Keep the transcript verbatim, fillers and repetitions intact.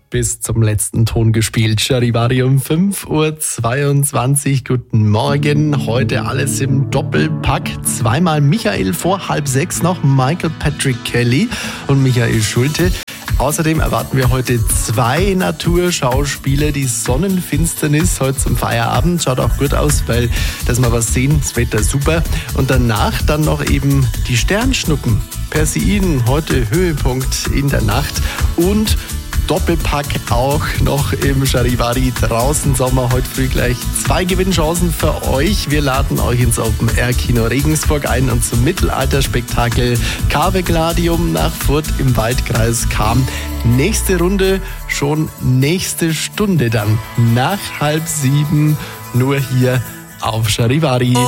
bis zum letzten Ton gespielt. Charivari um fünf Uhr zweiundzwanzig. Guten Morgen. Heute alles im Doppelpack. Zweimal Michael vor halb sechs noch, Michael Patrick Kelly und Michael Schulte. Außerdem erwarten wir heute zwei Naturschauspiele. Die Sonnenfinsternis heute zum Feierabend. Schaut auch gut aus, weil dass wir was sehen. Das Wetter ist super. Und danach dann noch eben die Sternschnuppen. Perseiden, heute Höhepunkt in der Nacht. Und Doppelpack auch noch im Charivari. Draußen Sommer, heute früh gleich zwei Gewinnchancen für euch. Wir laden euch ins Open Air Kino Regensburg ein und zum Mittelalterspektakel Cave Gladium nach Furth im Waldkreis Cham. Nächste Runde schon nächste Stunde dann nach halb sieben, nur hier auf Charivari.